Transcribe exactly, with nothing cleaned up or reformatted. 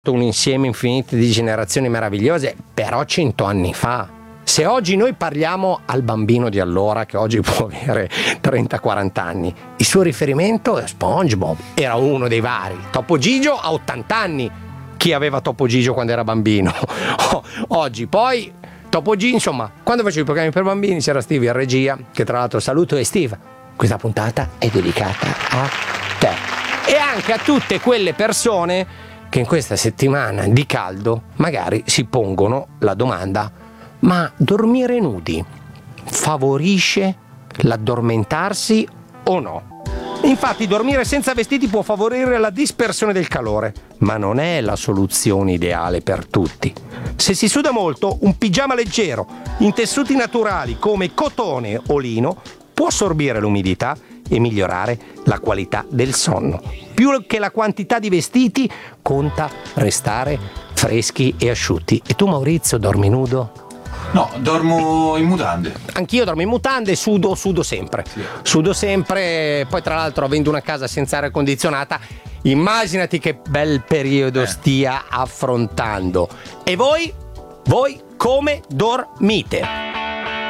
un insieme infinito di generazioni meravigliose, però cento anni fa. Se oggi noi parliamo al bambino di allora, che oggi può avere trenta quaranta anni, il suo riferimento è SpongeBob, era uno dei vari. Topo Gigio ha ottanta anni, chi aveva Topo Gigio quando era bambino? Oggi poi Topo Gigio, insomma, quando facevo i programmi per bambini c'era Steve in regia, che tra l'altro saluto, e Steve, questa puntata è dedicata a te e anche a tutte quelle persone che in questa settimana di caldo magari si pongono la domanda: ma dormire nudi favorisce l'addormentarsi o no? Infatti dormire senza vestiti può favorire la dispersione del calore, ma non è la soluzione ideale per tutti. Se si suda molto, un pigiama leggero in tessuti naturali come cotone o lino può assorbire l'umidità e migliorare la qualità del sonno. Più che la quantità di vestiti, conta restare freschi e asciutti. E tu, Maurizio, dormi nudo? No, dormo in mutande. Anch'io dormo in mutande, sudo, sudo sempre. Sì. Sudo sempre, poi tra l'altro avendo una casa senza aria condizionata, immaginati che bel periodo eh. stia affrontando. E voi? Voi come dormite?